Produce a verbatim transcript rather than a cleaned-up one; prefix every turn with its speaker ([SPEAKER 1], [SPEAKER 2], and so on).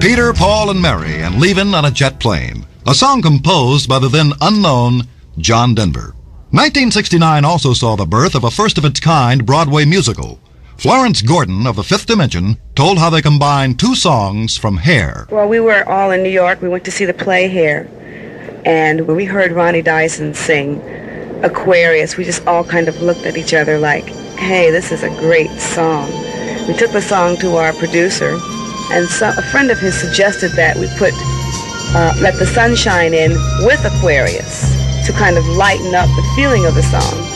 [SPEAKER 1] Peter, Paul, and Mary, and Leavin' on a Jet Plane, a song composed by the then unknown John Denver. nineteen sixty-nine also saw the birth of a first-of-its-kind Broadway musical. Florence Gordon of the Fifth Dimension told how they combined two songs from Hair.
[SPEAKER 2] Well, we were all in New York. We went to see the play Hair. And when we heard Ronnie Dyson sing Aquarius, we just all kind of looked at each other like, hey, this is a great song. We took the song to our producer, and so a friend of his suggested that we put uh, Let the Sun Shine In with Aquarius to kind of lighten up the feeling of the song.